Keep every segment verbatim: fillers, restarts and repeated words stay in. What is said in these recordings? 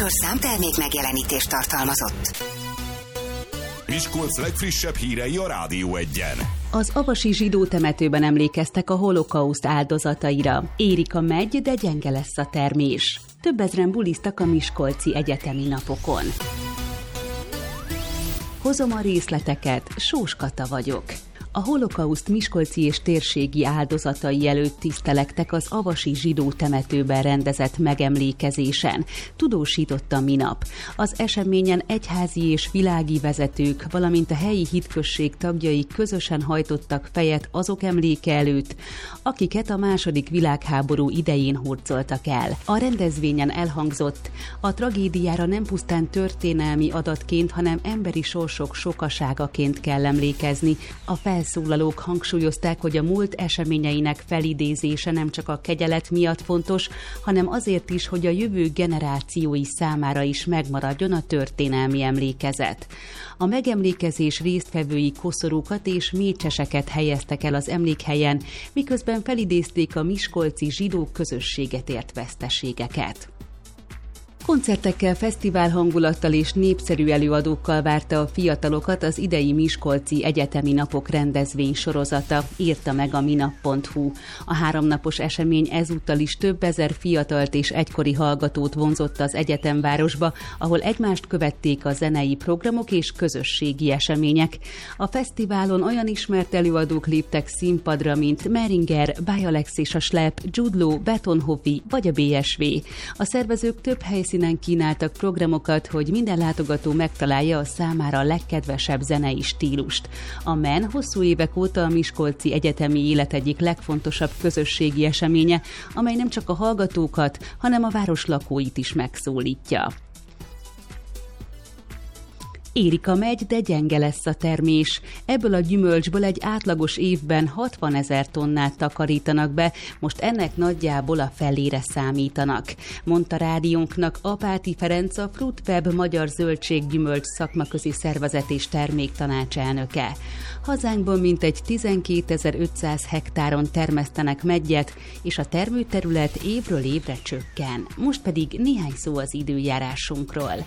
műsor számtermék megjelenítést tartalmazott. Miskolc legfrissebb hírei a Rádió Egyen. Az avasi zsidó temetőben emlékeztek a holokauszt áldozataira. Érik a megy, de gyenge lesz a termés. Több ezren buliztak a miskolci egyetemi napokon. Hozom a részleteket, Sós Kata vagyok. A holokauszt miskolci és térségi áldozatai előtt tisztelektek az avasi zsidó temetőben rendezett megemlékezésen, tudósította minap. Az eseményen egyházi és világi vezetők, valamint a helyi hitközség tagjai közösen hajtottak fejet azok emléke előtt, akiket a második világháború idején hurcoltak el. A rendezvényen elhangzott, a tragédiára nem pusztán történelmi adatként, hanem emberi sorsok sokaságaként kell emlékezni. A fel Felszólalók hangsúlyozták, hogy a múlt eseményeinek felidézése nem csak a kegyelet miatt fontos, hanem azért is, hogy a jövő generációi számára is megmaradjon a történelmi emlékezet. A megemlékezés résztvevői koszorúkat és mécseseket helyeztek el az emlékhelyen, miközben felidézték a miskolci zsidó közösséget ért veszteségeket. Koncertekkel, fesztivál hangulattal és népszerű előadókkal várta a fiatalokat az idei miskolci egyetemi napok rendezvény sorozata, írta meg a minap pont hu. A háromnapos esemény ezúttal is több ezer fiatalt és egykori hallgatót vonzott az egyetemvárosba, ahol egymást követték a zenei programok és közösségi események. A fesztiválon olyan ismert előadók léptek színpadra, mint Meringer, Bajalex és a Slep, Judlo, Betonhofi vagy a bé es vé. A szervezők több helyszínen Színen kínáltak programokat, hogy minden látogató megtalálja a számára a legkedvesebb zenei stílust. A men hosszú évek óta a miskolci egyetemi élet egyik legfontosabb közösségi eseménye, amely nem csak a hallgatókat, hanem a város lakóit is megszólítja. Érik a megy, de gyenge lesz a termés. Ebből a gyümölcsből egy átlagos évben hatvanezer tonnát takarítanak be, most ennek nagyjából a felére számítanak, mondta rádiónknak Apáti Ferenc, a Fruitweb Magyar Zöldséggyümölcs Szakmaközi Szervezet és Terméktanács elnöke. Hazánkban mintegy tizenkétezer-ötszáz hektáron termesztenek meggyet, és a termőterület évről évre csökken. Most pedig néhány szó az időjárásunkról.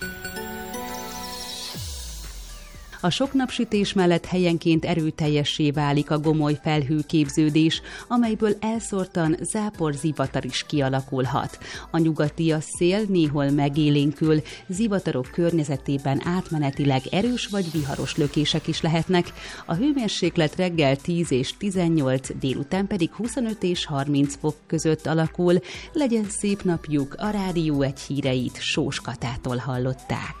A sok napsütés mellett helyenként erőteljessé válik a gomoly felhőképződés, amelyből elszórtan zápor-zivatar is kialakulhat. A nyugatias szél néhol megélénkül, zivatarok környezetében átmenetileg erős vagy viharos lökések is lehetnek. A hőmérséklet reggel tíz és tizennyolc, délután pedig huszonöt és harminc fok között alakul. Legyen szép napjuk, a Rádió Egy híreit Sós Katától hallották.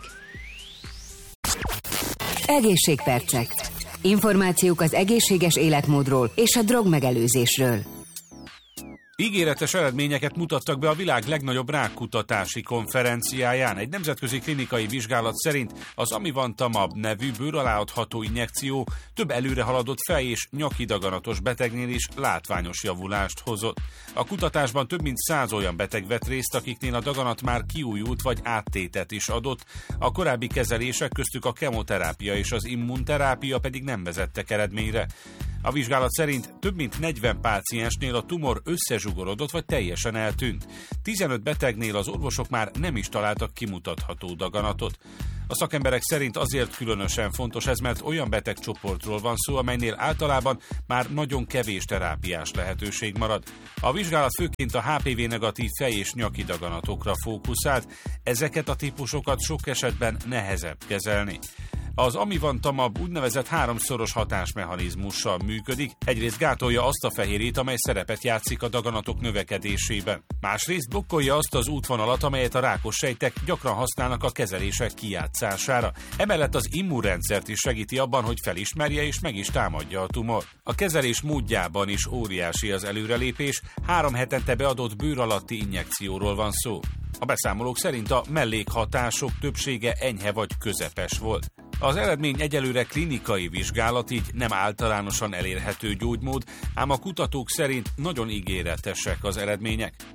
Egészségpercek. Információk az egészséges életmódról és a drogmegelőzésről. Ígéretes eredményeket mutattak be a világ legnagyobb rákkutatási konferenciáján. Egy nemzetközi klinikai vizsgálat szerint az amivantamab nevű bőr alá adható injekció több előrehaladott fej- és nyakidaganatos betegnél is látványos javulást hozott. A kutatásban több mint száz olyan beteg vett részt, akiknél a daganat már kiújult vagy áttétet is adott, a korábbi kezelések, köztük a kemoterápia és az immunterápia pedig nem vezettek eredményre. A vizsgálat szerint több mint negyven páciensnél a tumor összezsugorodott vagy teljesen eltűnt. tizenöt betegnél az orvosok már nem is találtak kimutatható daganatot. A szakemberek szerint azért különösen fontos ez, mert olyan betegcsoportról van szó, amelynél általában már nagyon kevés terápiás lehetőség marad. A vizsgálat főként a há pé vé negatív fej- és nyakidaganatokra fókuszált, ezeket a típusokat sok esetben nehezebb kezelni. Az amivantamab úgynevezett háromszoros hatásmechanizmussal működik, egyrészt gátolja azt a fehérjét, amely szerepet játszik a daganatok növekedésében. Másrészt blokkolja azt az útvonalat, amelyet a rákos sejtek gyakran használnak a kezelések kijátszására. Emellett az immunrendszert is segíti abban, hogy felismerje és meg is támadja a tumor. A kezelés módjában is óriási az előrelépés, három hetente beadott bőr alatti injekcióról van szó. A beszámolók szerint a mellékhatások többsége enyhe vagy közepes volt. Az eredmény egyelőre klinikai vizsgálat, így nem általánosan elérhető gyógymód, ám a kutatók szerint nagyon ígéretesek az eredmények.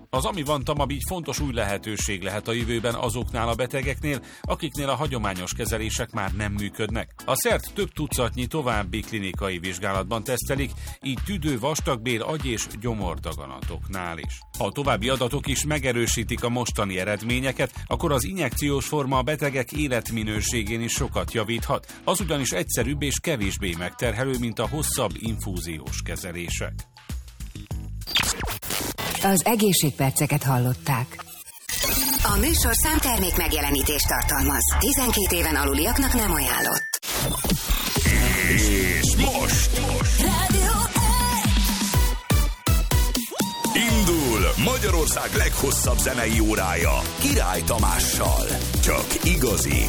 Az amivantamab így fontos új lehetőség lehet a jövőben azoknál a betegeknél, akiknél a hagyományos kezelések már nem működnek. A szert több tucatnyi további klinikai vizsgálatban tesztelik, így tüdő, vastagbél, agy és gyomordaganatoknál is. Ha a további adatok is megerősítik a mostani eredményeket, akkor az injekciós forma a betegek életminőségén is sokat javíthat. Az ugyanis egyszerűbb és kevésbé megterhelő, mint a hosszabb infúziós kezelések. Az egészségperceket hallották. A műsor számtermék megjelenítést tartalmaz. tizenkét éven aluliaknak nem ajánlott. És most indul Magyarország leghosszabb zenei órája Király Tamással. Csak igazi,